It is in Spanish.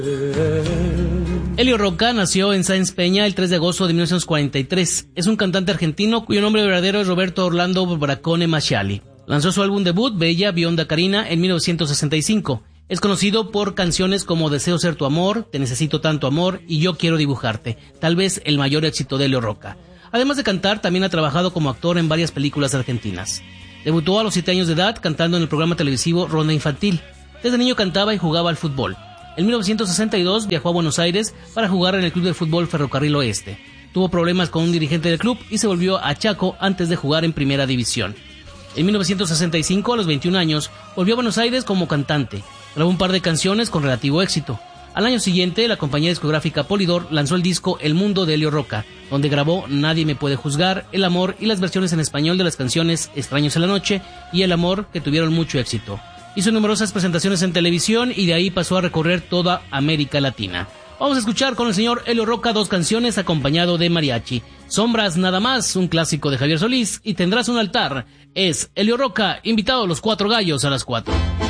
Elio Rocca nació en Sáenz Peña el 3 de agosto de 1943. Es un cantante argentino cuyo nombre verdadero es Roberto Orlando Braccone Masciali. Lanzó su álbum debut, Bella Bionda Carina, en 1965. Es conocido por canciones como Deseo ser tu amor, Te necesito tanto amor y Yo quiero dibujarte, tal vez el mayor éxito de Elio Rocca. Además de cantar, también ha trabajado como actor en varias películas argentinas. Debutó a los 7 años de edad cantando en el programa televisivo Ronda Infantil. Desde niño cantaba y jugaba al fútbol. En 1962 viajó a Buenos Aires para jugar en el club de fútbol Ferrocarril Oeste. Tuvo problemas con un dirigente del club y se volvió a Chaco antes de jugar en Primera División. En 1965, a los 21 años, volvió a Buenos Aires como cantante. Grabó un par de canciones con relativo éxito. Al año siguiente, la compañía discográfica Polydor lanzó el disco El Mundo de Elio Rocca, donde grabó Nadie me puede juzgar, El amor y las versiones en español de las canciones Extraños en la noche y El amor, que tuvieron mucho éxito. Hizo numerosas presentaciones en televisión y de ahí pasó a recorrer toda América Latina. Vamos a escuchar con el señor Elio Rocca 2 canciones acompañado de mariachi. Sombras nada más, un clásico de Javier Solís, y Tendrás un altar. Es Elio Rocca, invitado a los 4 gallos a las 4.